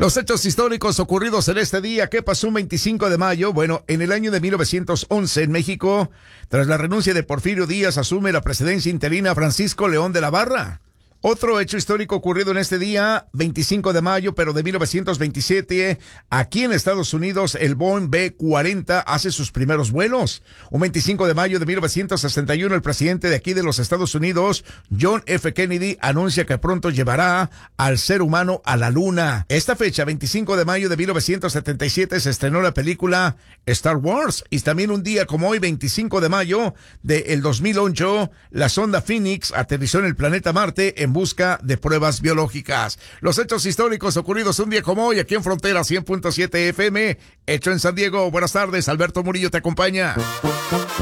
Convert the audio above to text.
Los hechos históricos ocurridos en este día. ¿Qué pasó un 25 de mayo? Bueno, en el año de 1911 en México, tras la renuncia de Porfirio Díaz, asume la presidencia interina Francisco León de la Barra. Otro hecho histórico ocurrido en este día, 25 de mayo, pero de 1927, aquí en Estados Unidos, el Boeing B-40 hace sus primeros vuelos. Un 25 de mayo de 1961, el presidente de aquí de los Estados Unidos, John F. Kennedy, anuncia que pronto llevará al ser humano a la luna. Esta fecha, 25 de mayo de 1977, se estrenó la película Star Wars. Y también un día como hoy, 25 de mayo del 2008, la sonda Phoenix aterrizó en el planeta Marte en busca de pruebas biológicas. Los hechos históricos ocurridos un día como hoy aquí en Frontera 100.7 FM, hecho en San Diego. Buenas tardes, Alberto Murillo te acompaña.